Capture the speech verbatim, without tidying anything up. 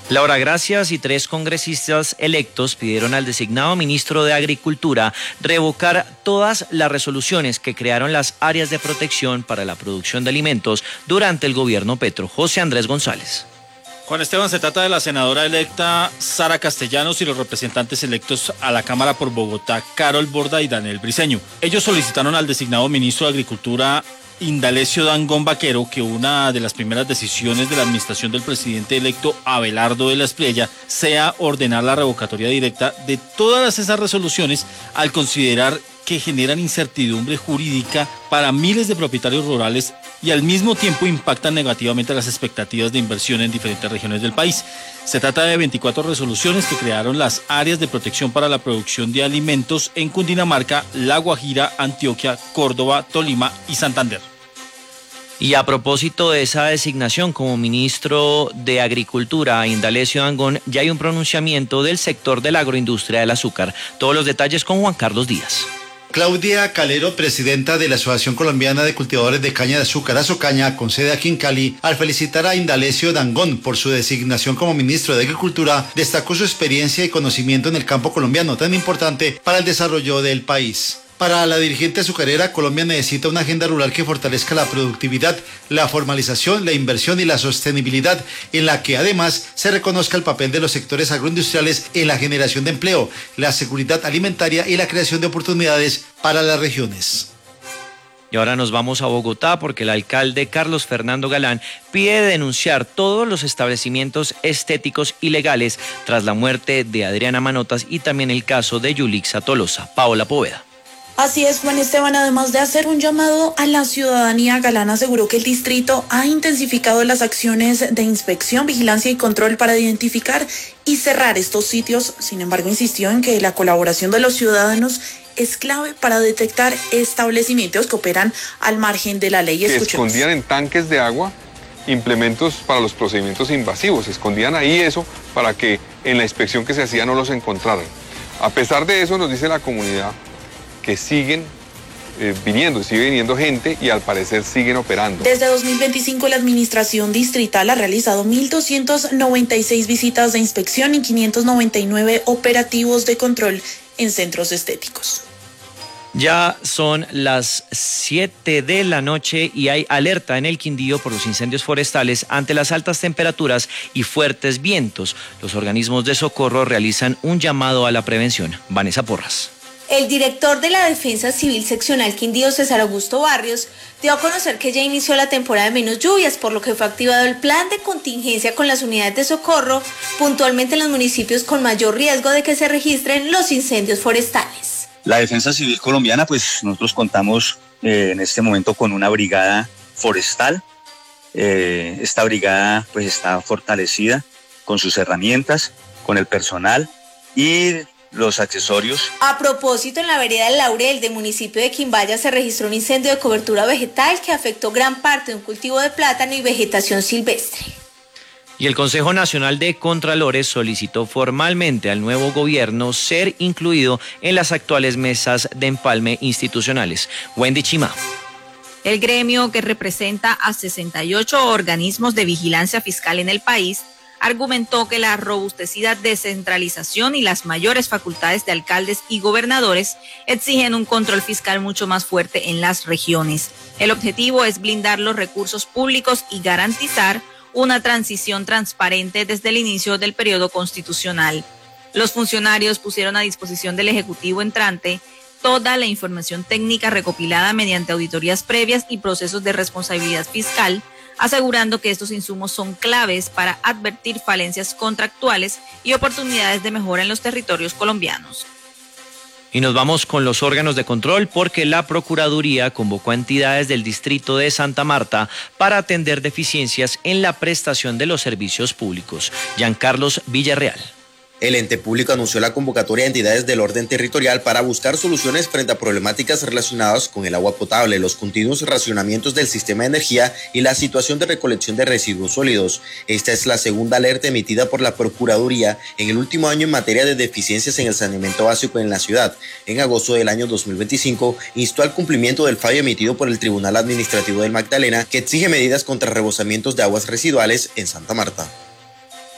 Laura Gracias y tres congresistas electos pidieron al designado ministro de Agricultura revocar todas las resoluciones que crearon las áreas de protección para la producción de alimentos durante el gobierno Petro. José Andrés González. Juan Esteban, se trata de la senadora electa Sara Castellanos y los representantes electos a la Cámara por Bogotá, Carol Borda y Daniel Briceño. Ellos solicitaron al designado ministro de Agricultura, Indalecio Dangond Vaquero, que una de las primeras decisiones de la administración del presidente electo Abelardo de la Espriella sea ordenar la revocatoria directa de todas esas resoluciones al considerar que generan incertidumbre jurídica para miles de propietarios rurales y al mismo tiempo impactan negativamente las expectativas de inversión en diferentes regiones del país. Se trata de veinticuatro resoluciones que crearon las áreas de protección para la producción de alimentos en Cundinamarca, La Guajira, Antioquia, Córdoba, Tolima y Santander. Y a propósito de esa designación como ministro de Agricultura, Indalecio Dangond, ya hay un pronunciamiento del sector de la agroindustria del azúcar. Todos los detalles con Juan Carlos Díaz. Claudia Calero, presidenta de la Asociación Colombiana de Cultivadores de Caña de Azúcar, Azocaña, con sede aquí en Cali, al felicitar a Indalecio Dangond por su designación como ministro de Agricultura, destacó su experiencia y conocimiento en el campo colombiano, tan importante para el desarrollo del país. Para la dirigente azucarera, Colombia necesita una agenda rural que fortalezca la productividad, la formalización, la inversión y la sostenibilidad, en la que además se reconozca el papel de los sectores agroindustriales en la generación de empleo, la seguridad alimentaria y la creación de oportunidades para las regiones. Y ahora nos vamos a Bogotá porque el alcalde Carlos Fernando Galán pide denunciar todos los establecimientos estéticos ilegales tras la muerte de Adriana Manotas y también el caso de Yulixa Tolosa. Paola Poveda. Así es, Juan Esteban, además de hacer un llamado a la ciudadanía, Galán aseguró que el distrito ha intensificado las acciones de inspección, vigilancia y control para identificar y cerrar estos sitios. Sin embargo, insistió en que la colaboración de los ciudadanos es clave para detectar establecimientos que operan al margen de la ley. Que escondían en tanques de agua implementos para los procedimientos invasivos, escondían ahí eso para que en la inspección que se hacía no los encontraran. A pesar de eso, nos dice la comunidad que siguen eh, viniendo, sigue viniendo gente y al parecer siguen operando. Desde dos mil veinticinco la administración distrital ha realizado mil doscientas noventa y seis visitas de inspección y quinientos noventa y nueve operativos de control en centros estéticos. Ya son las siete de la noche y hay alerta en el Quindío por los incendios forestales ante las altas temperaturas y fuertes vientos. Los organismos de socorro realizan un llamado a la prevención. Vanessa Porras. El director de la Defensa Civil Seccional Quindío, César Augusto Barrios, dio a conocer que ya inició la temporada de menos lluvias, por lo que fue activado el plan de contingencia con las unidades de socorro, puntualmente en los municipios con mayor riesgo de que se registren los incendios forestales. La Defensa Civil colombiana, pues nosotros contamos eh, en este momento con una brigada forestal. Eh, esta brigada pues está fortalecida con sus herramientas, con el personal y los accesorios. A propósito, en la vereda del Laurel del municipio de Quimbaya se registró un incendio de cobertura vegetal que afectó gran parte de un cultivo de plátano y vegetación silvestre. Y el Consejo Nacional de Contralores solicitó formalmente al nuevo gobierno ser incluido en las actuales mesas de empalme institucionales. Wendy Chima. El gremio, que representa a sesenta y ocho organismos de vigilancia fiscal en el país, argumentó que la robustecida descentralización y las mayores facultades de alcaldes y gobernadores exigen un control fiscal mucho más fuerte en las regiones. El objetivo es blindar los recursos públicos y garantizar una transición transparente desde el inicio del periodo constitucional. Los funcionarios pusieron a disposición del Ejecutivo entrante toda la información técnica recopilada mediante auditorías previas y procesos de responsabilidad fiscal, asegurando que estos insumos son claves para advertir falencias contractuales y oportunidades de mejora en los territorios colombianos. Y nos vamos con los órganos de control porque la Procuraduría convocó a entidades del distrito de Santa Marta para atender deficiencias en la prestación de los servicios públicos. Giancarlos Villarreal. El ente público anunció la convocatoria de entidades del orden territorial para buscar soluciones frente a problemáticas relacionadas con el agua potable, los continuos racionamientos del sistema de energía y la situación de recolección de residuos sólidos. Esta es la segunda alerta emitida por la Procuraduría en el último año en materia de deficiencias en el saneamiento básico en la ciudad. En agosto del año dos mil veinticinco, instó al cumplimiento del fallo emitido por el Tribunal Administrativo del Magdalena, que exige medidas contra rebosamientos de aguas residuales en Santa Marta.